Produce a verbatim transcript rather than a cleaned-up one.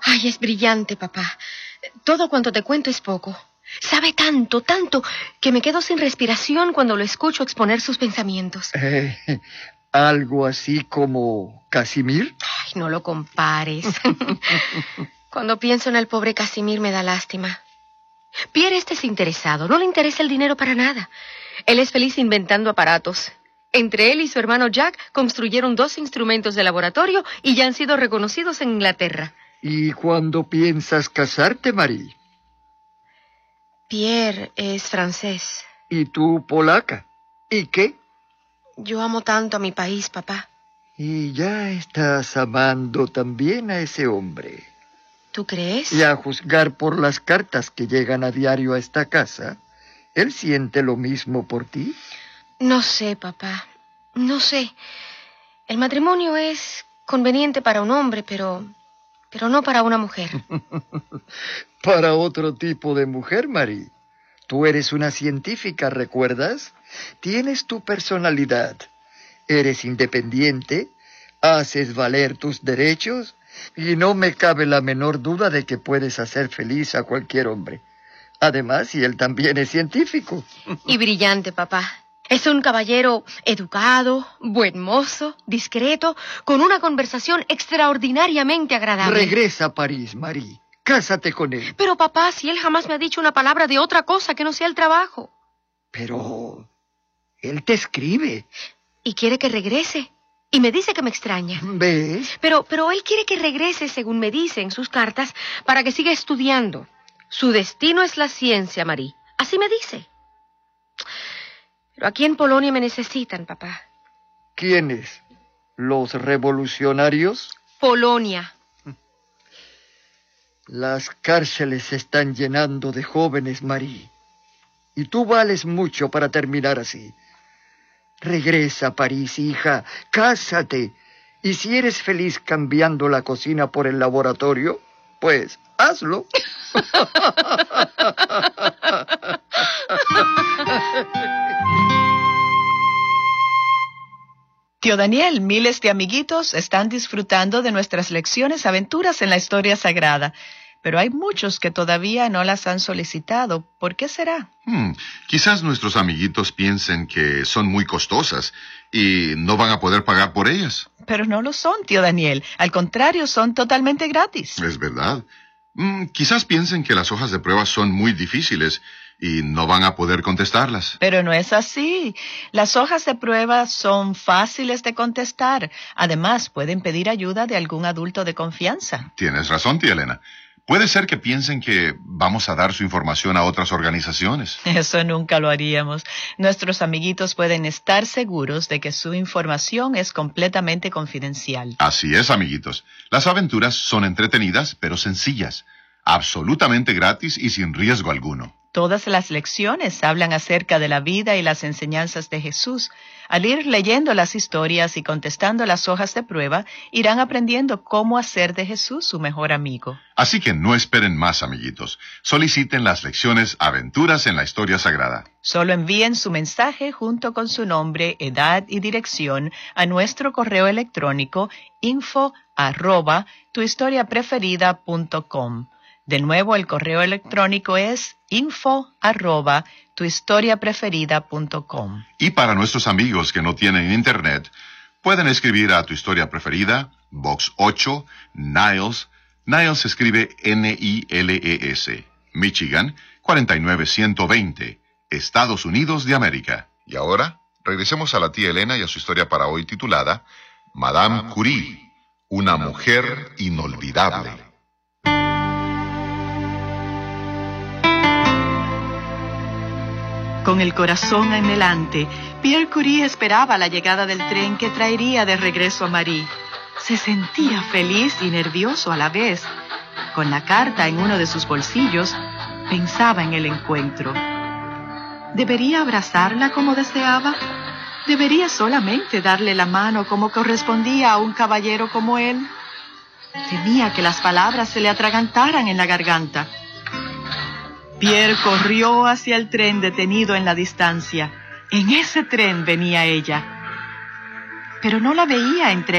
Ay, es brillante, papá. Todo cuanto te cuento es poco. Sabe tanto, tanto, que me quedo sin respiración cuando lo escucho exponer sus pensamientos. Eh, ¿Algo así como Casimir? Ay, no lo compares. Cuando pienso en el pobre Casimir me da lástima. Pierre es desinteresado, no le interesa el dinero para nada. Él es feliz inventando aparatos. Entre él y su hermano Jack construyeron dos instrumentos de laboratorio y ya han sido reconocidos en Inglaterra. ¿Y cuándo piensas casarte, Marie? Pierre es francés. ¿Y tú polaca? ¿Y qué? Yo amo tanto a mi país, papá. Y ya estás amando también a ese hombre. ¿Tú crees? Y a juzgar por las cartas que llegan a diario a esta casa, ¿él siente lo mismo por ti? No sé, papá. No sé. El matrimonio es conveniente para un hombre, pero... pero no para una mujer. Para otro tipo de mujer, Marie. Tú eres una científica, ¿recuerdas? Tienes tu personalidad. Eres independiente, haces valer tus derechos y no me cabe la menor duda de que puedes hacer feliz a cualquier hombre. Además, si él también es científico. Y brillante, papá. Es un caballero educado, buen mozo, discreto, con una conversación extraordinariamente agradable. Regresa a París, Marie. Cásate con él. Pero, papá, si él jamás me ha dicho una palabra de otra cosa que no sea el trabajo. Pero él te escribe. Y quiere que regrese. Y me dice que me extraña. ¿Ves? Pero, pero él quiere que regrese, según me dice en sus cartas, para que siga estudiando. Su destino es la ciencia, Marie. Así me dice. Pero aquí en Polonia me necesitan, papá. ¿Quiénes? ¿Los revolucionarios? Polonia. Las cárceles se están llenando de jóvenes, Marie. Y tú vales mucho para terminar así. Regresa a París, hija. Cásate. Y si eres feliz cambiando la cocina por el laboratorio, pues hazlo. Tío Daniel, miles de amiguitos están disfrutando de nuestras lecciones aventuras en la historia sagrada, pero hay muchos que todavía no las han solicitado. ¿Por qué será? Hmm, quizás nuestros amiguitos piensen que son muy costosas y no van a poder pagar por ellas. Pero no lo son, tío Daniel. Al contrario, son totalmente gratis. Es verdad. Hmm, quizás piensen que las hojas de prueba son muy difíciles y no van a poder contestarlas. Pero no es así. Las hojas de prueba son fáciles de contestar. Además, pueden pedir ayuda de algún adulto de confianza. Tienes razón, tía Elena. Puede ser que piensen que vamos a dar su información a otras organizaciones. Eso nunca lo haríamos. Nuestros amiguitos pueden estar seguros de que su información es completamente confidencial. Así es, amiguitos. Las aventuras son entretenidas, pero sencillas. Absolutamente gratis y sin riesgo alguno. Todas las lecciones hablan acerca de la vida y las enseñanzas de Jesús. Al ir leyendo las historias y contestando las hojas de prueba, irán aprendiendo cómo hacer de Jesús su mejor amigo. Así que no esperen más, amiguitos. Soliciten las lecciones Aventuras en la Historia Sagrada. Solo envíen su mensaje junto con su nombre, edad y dirección a nuestro correo electrónico info arroba tuhistoriapreferida.com. De nuevo, el correo electrónico es info arroba tuhistoriapreferida.com. Y para nuestros amigos que no tienen internet, pueden escribir a Tu Historia Preferida, Box ocho, Niles. Niles se escribe N I L E S, Michigan, cuarenta y nueve ciento veinte, Estados Unidos de América. Y ahora, regresemos a la tía Elena y a su historia para hoy titulada Madame Curie, una mujer inolvidable. Con el corazón anhelante, Pierre Curie esperaba la llegada del tren que traería de regreso a Marie. Se sentía feliz y nervioso a la vez. Con la carta en uno de sus bolsillos, pensaba en el encuentro. ¿Debería abrazarla como deseaba? ¿Debería solamente darle la mano como correspondía a un caballero como él? Temía que las palabras se le atragantaran en la garganta. Pierre corrió hacia el tren detenido en la distancia. En ese tren venía ella. Pero no la veía entre